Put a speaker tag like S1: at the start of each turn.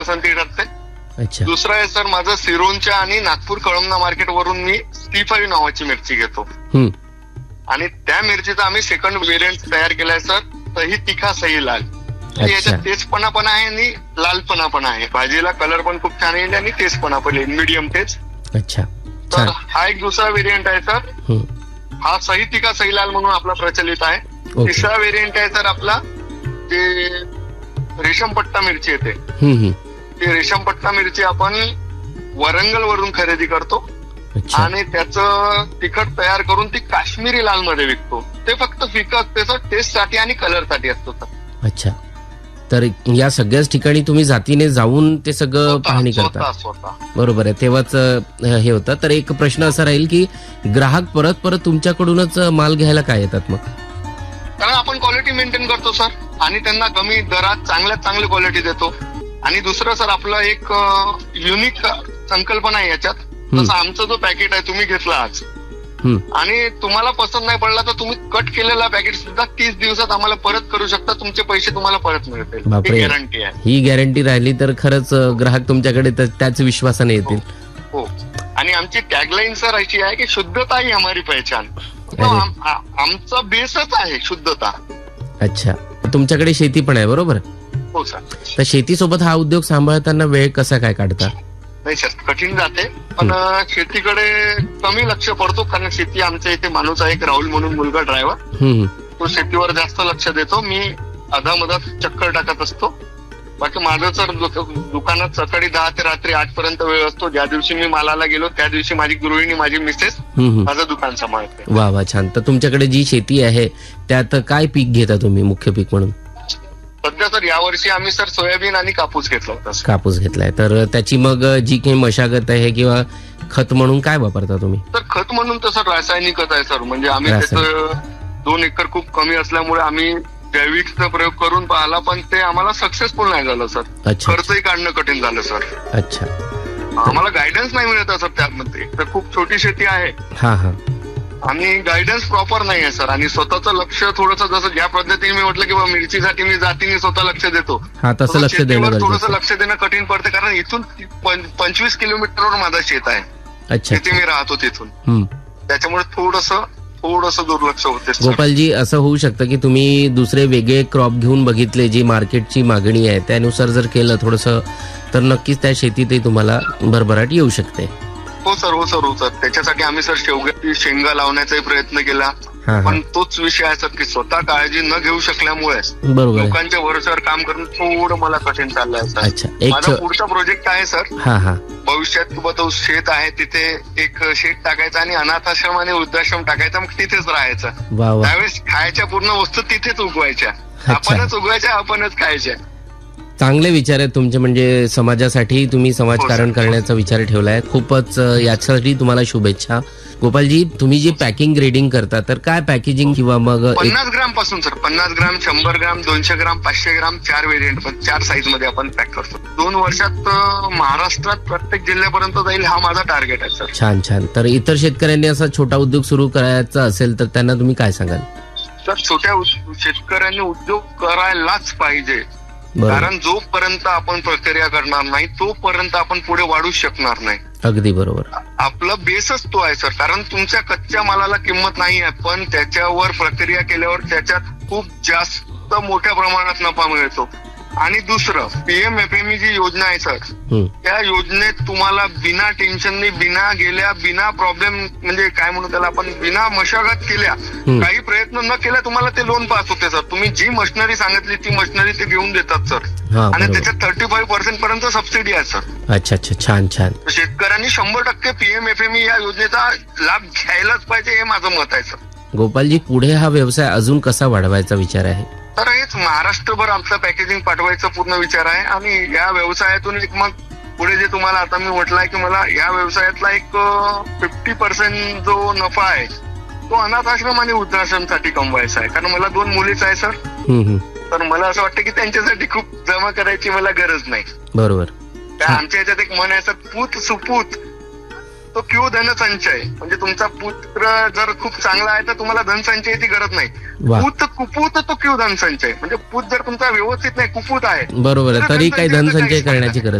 S1: पसंती ठरते.
S2: अच्छा.
S1: दुसरं आहे सर माझं सिरोंच्या आणि नागपूर कळमना मार्केट वरून मी C5 नावाची मिरची घेतो. आणि त्या मिरचीचा आम्ही सेकंड व्हेरियंट तयार केलाय सर, सही तिखा सही लाल. याच्यात तेजपणा पण आहे आणि लालपणा पण आहे. भाजीला कलर पण खूप छान येईल आणि तेजपणा पण येईल, मीडियम तेज.
S2: अच्छा.
S1: तर हा एक दुसरा व्हेरियंट आहे सर. हा सही तिखा सही लाल म्हणून आपला प्रचलित आहे. तिसरा व्हेरियंट आहे सर आपला ते रेशमपट्टा मिरची येते. ती रेशमपट्टा मिरची आपण वरंगल वरून खरेदी करतो आणि त्याचं तिखट तयार करून ती काश्मीरी लाल मध्ये विकतो. ते फक्त फिकं असते सर, टेस्ट साठी आणि कलर साठी असतो सर.
S2: अच्छा. तर या सगळ्याच ठिकाणी तुम्ही जातीने जाऊन ते सगळं पाहणी करता. बरोबर आहे, तेव्हाच हे होतं. तर एक प्रश्न असा राहील की ग्राहक परत परत तुमच्याकडूनच माल घ्यायला काय येतात मग?
S1: कारण आपण क्वालिटी मेंटेन करतो सर आणि त्यांना कमी दरात चांगल्यात चांगली क्वालिटी देतो. आणि दुसरं सर आपलं एक युनिक संकल्पना आहे याच्यात. जसं आमचा जो पॅकेट आहे तुम्ही घेतला आज आणि तुम्हाला पसंत नाही पडला तर तुम्ही कट केलेला पॅकेट सुद्धा 30 दिवसात आम्हाला परत करू शकता. तुमचे पैसे तुम्हाला परत मिळतील, ही गॅरंटी आहे.
S2: ही गॅरंटी राहिली तर खरंच ग्राहक तुमच्याकडे त्याच विश्वासाने येतील.
S1: हो. आणि आमची टॅगलाईन सर अशी आहे की शुद्धता ही हमारी पहचान. आमचा बेसच आहे शुद्धता.
S2: अच्छा. तुमच्याकडे शेती पण आहे बरोबर?
S1: हो सर.
S2: तर शेतीसोबत हा उद्योग सांभाळताना वेळ कसा काय काढता?
S1: नाही सर, कठीण जाते पण शेतीकडे कमी लक्ष पडतो कारण शेती आमच्या इथे माणूस आहे एक राहुल म्हणून मुलगा ड्रायव्हर, तो शेतीवर जास्त लक्ष देतो. मी अधामधात चक्कर टाकत असतो. बाकी माझं सर दुकानात सकाळी 10 ते रात्री 8 पर्यंत वेळ असतो. ज्या दिवशी मी मालाला गेलो त्या दिवशी माझी गृहिणी माझी मिसेस माझं दुकान सांभाळते.
S2: वा वा, छान. तर तुमच्याकडे जी शेती आहे त्यात काय पीक घेता तुम्ही मुख्य पीक म्हणून?
S1: सध्या सर यावर्षी आम्ही सर सोयाबीन आणि कापूस घेतला होता.
S2: कापूस घेतलाय. तर त्याची मग जी काही मशागत आहे किंवा खत म्हणून काय वापरता तुम्ही?
S1: तर खत म्हणून तर सर रासायनिक खत आहे सर. म्हणजे आम्ही त्याचं 2 एकर खूप कमी असल्यामुळे आम्ही जैविकचा प्रयोग करून पाहिला पण ते आम्हाला सक्सेसफुल नाही झालं सर. खर्चही काढणं कठीण झालं सर.
S2: अच्छा.
S1: आम्हाला गायडन्स नाही मिळत सर त्यामध्ये. तर खूप छोटी शेती आहे आणि गायडन्स प्रॉपर नाही आहे सर. आणि स्वतःचं लक्ष थोडंसं जसं ज्या पद्धतीने मी म्हटलं की मिरचीसाठी मी जातीने स्वतः लक्ष देतो
S2: तसं लक्ष देणं
S1: थोडंसं लक्ष देणं कठीण पडतं कारण इथून 25 किलोमीटरवर माझं शेत आहे. तिथे मी राहतो तिथून. त्याच्यामुळे थोडंसं दुर्लक्ष होते.
S2: गोपालजी, असं होऊ शकतं की तुम्ही दुसरे वेगळे क्रॉप घेऊन बघितले, जी मार्केटची मागणी आहे त्यानुसार जर केलं थोडंसं तर नक्कीच त्या शेतीतही तुम्हाला भरभराट येऊ शकते.
S1: हो सर. त्याच्यासाठी आम्ही सर शेंगा लावण्याचाही प्रयत्न केला पण तोच विषय आहे सर की स्वतः काळजी न घेऊ शकल्यामुळे लोकांच्या भरोश्यावर काम करणं थोडं मला कठीण चाललंय सर. माझा पुढचा प्रोजेक्ट आहे सर. भविष्यात तो शेत आहे तिथे एक शेत टाकायचं आणि अनाथाश्रम आणि वृद्धाश्रम टाकायचा, मग तिथेच राहायचं. त्यावेळेस खायच्या पूर्ण वस्तू तिथेच उगवायच्या, आपणच उगवायच्या आपणच खायच्या.
S2: चांगले विचार आहेत तुमचे. म्हणजे समाजासाठी तुम्ही समाजकारण करण्याचा विचार ठेवलाय. खूपच यासाठी तुम्हाला शुभेच्छा. गोपालजी, तुम्ही जे पॅकिंग ग्रेडिंग करता तर काय पॅकेजिंग किंवा मग
S1: 50 ग्राम पासून सर 50 ग्राम 100 ग्राम 200 ग्राम 500 ग्राम 4 व्हेरियंट 4 साईज मध्ये आपण पॅक करतो. 2 वर्षात महाराष्ट्रात प्रत्येक जिल्ह्यापर्यंत जाईल हा माझा टार्गेट आहे सर.
S2: छान. तर इतर शेतकऱ्यांनी असा छोटा उद्योग सुरू करायचा असेल तर त्यांना तुम्ही काय सांगाल?
S1: तर छोट्या शेतकऱ्यांनी उद्योग करायलाच पाहिजे. कारण जोपर्यंत आपण प्रक्रिया करणार नाही तोपर्यंत आपण पुढे वाढू शकणार नाही.
S2: अगदी बरोबर.
S1: आपला बेसच तो आहे सर. कारण तुमच्या कच्च्या मालाला किंमत नाही आहे पण त्याच्यावर प्रक्रिया केल्यावर त्याच्यात खूप जास्त मोठ्या प्रमाणात नफा मिळतो. आणि दुसरं PMFME जी योजना आहे सर, त्या योजनेत तुम्हाला बिना टेन्शननी बिना प्रॉब्लेम म्हणजे काय म्हणू त्याला आपण बिना मशागत केल्या काही प्रयत्न न केल्या तुम्हाला ते लोन पास होते सर. तुम्ही जी मशिनरी सांगितली ती मशिनरी ते घेऊन देतात सर. आणि त्याच्यात 35% पर्यंत सबसिडी आहे सर.
S2: अच्छा. छान.
S1: शेतकऱ्यांनी 100% PMFME या योजनेचा लाभ घ्यायलाच पाहिजे हे माझं मत आहे सर.
S2: गोपालजी, पुढे हा व्यवसाय अजून कसा वाढवायचा विचार आहे?
S1: तर हेच महाराष्ट्रभर आमचं पॅकेजिंग पाठवायचा पूर्ण विचार आहे. आणि या व्यवसायातून एक मग पुढे जे तुम्हाला आता मी म्हटलंय की मला या व्यवसायातला एक 50% जो नफा आहे तो अनाथ आश्रम आणि वृद्धाश्रमसाठी कमवायचा आहे. कारण मला 2 मुलीच आहे सर. तर मला असं वाटतं की त्यांच्यासाठी खूप जमा करायची मला गरज नाही.
S2: बरोबर.
S1: आमच्या याच्यात एक मन आहे सर, पूत सुपूत तो क्यू धनसंचय. म्हणजे तुमचा पुत्र जर खूप चांगला आहे तर तुम्हाला धनसंचयाची गरज नाही. पूत कुपूत तो क्यू धनसंचय. म्हणजे पूत जर तुमचा व्यवस्थित नाही, कुपूत आहे,
S2: बरोबर आहे, तरी काही धनसंचय करण्याची गरज